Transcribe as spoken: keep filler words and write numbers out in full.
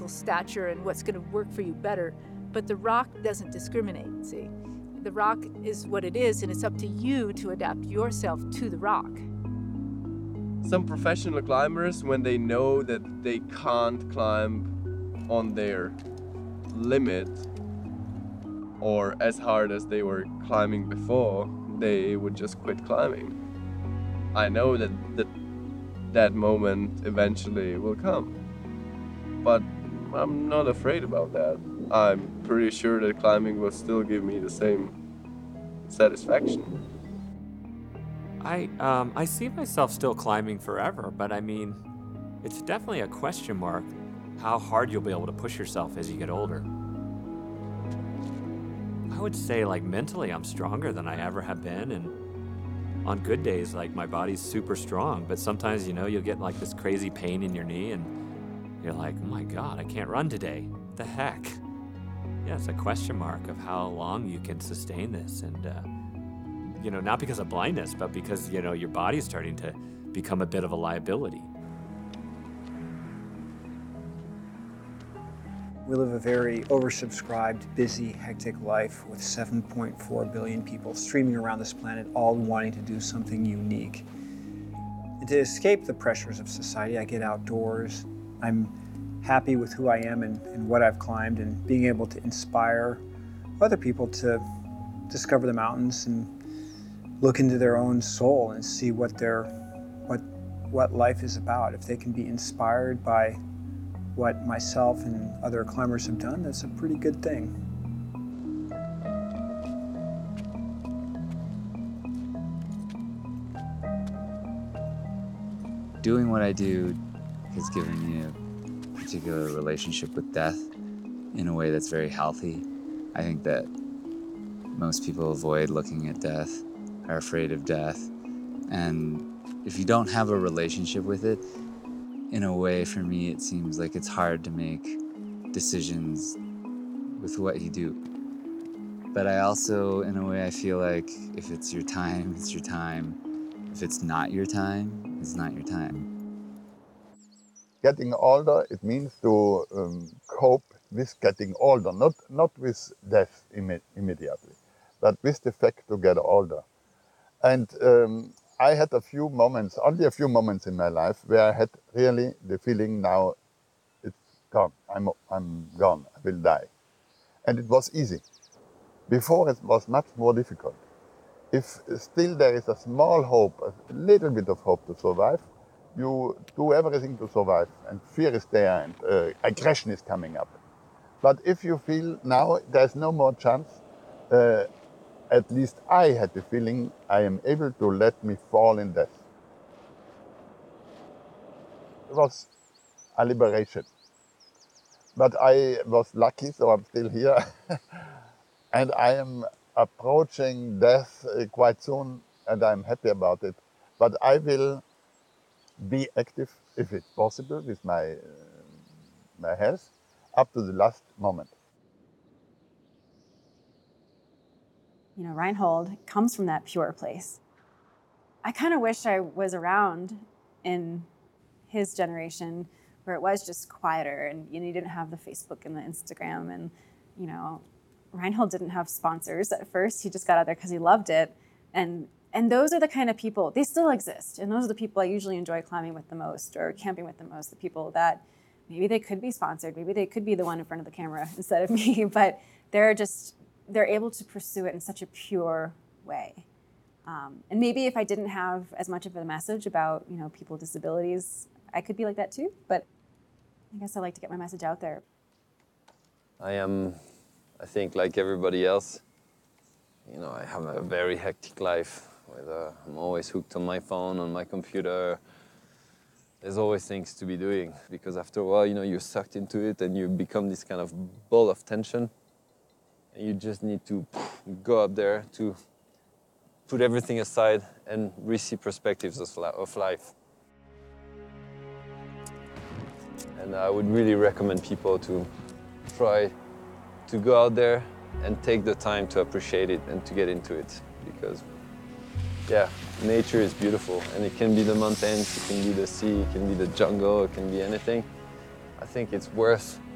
physical stature and what's going to work for you better. But the rock doesn't discriminate, see? The rock is what it is, and it's up to you to adapt yourself to the rock. Some professional climbers, when they know that they can't climb on their limit or as hard as they were climbing before, they would just quit climbing. I know that that, that moment eventually will come, but I'm not afraid about that. I'm pretty sure that climbing will still give me the same satisfaction. I, um, I see myself still climbing forever, but I mean, it's definitely a question mark how hard you'll be able to push yourself as you get older. I would say, like, mentally I'm stronger than I ever have been, and on good days, like, my body's super strong, but sometimes, you know, you'll get like this crazy pain in your knee and you're like, oh my God, I can't run today. What the heck? Yeah, it's a question mark of how long you can sustain this. And, uh, you know, not because of blindness, but because, you know, your body's starting to become a bit of a liability. We live a very oversubscribed, busy, hectic life with seven point four billion people streaming around this planet, all wanting to do something unique. And to escape the pressures of society, I get outdoors. I'm happy with who I am and, and what I've climbed, and being able to inspire other people to discover the mountains and look into their own soul and see what their what what life is about. If they can be inspired by what myself and other climbers have done, that's a pretty good thing. Doing what I do has given me a particular relationship with death in a way that's very healthy. I think that most people avoid looking at death, are afraid of death, and if you don't have a relationship with it, in a way, for me, it seems like it's hard to make decisions with what you do. But I also, in a way, I feel like if it's your time, it's your time. If it's not your time, it's not your time. Getting older, it means to um, cope with getting older, not, not with death imme immediately, but with the fact to get older. And um, I had a few moments, only a few moments in my life, where I had really the feeling now it's gone, I'm, I'm gone, I will die. And it was easy. Before it was much more difficult. If still there is a small hope, a little bit of hope to survive, you do everything to survive, and fear is there, and uh, aggression is coming up. But if you feel now there's no more chance, uh, at least I had the feeling I am able to let me fall in death. It was a liberation. But I was lucky, so I'm still here. And I am approaching death quite soon, and I'm happy about it. But I will be active, if it's possible, with my, uh, my health, up to the last moment. You know, Reinhold comes from that pure place. I kind of wish I was around in his generation where it was just quieter and you know, you didn't have the Facebook and the Instagram, and you know, Reinhold didn't have sponsors at first. He just got out there because he loved it. And and those are the kind of people, they still exist. And those are the people I usually enjoy climbing with the most or camping with the most, the people that maybe they could be sponsored, maybe they could be the one in front of the camera instead of me, but they're just, they're able to pursue it in such a pure way. Um, and maybe if I didn't have as much of a message about, you know, people with disabilities, I could be like that too, but I guess I like to get my message out there. I am, I think, like everybody else, you know, I have a very hectic life. With, uh, I'm always hooked on my phone, on my computer. There's always things to be doing, because after a while, you know, you're sucked into it and you become this kind of ball of tension. And you just need to go up there to put everything aside and re-see perspectives of life. And I would really recommend people to try to go out there and take the time to appreciate it and to get into it, because yeah, nature is beautiful, and it can be the mountains, it can be the sea, it can be the jungle, it can be anything. I think it's worth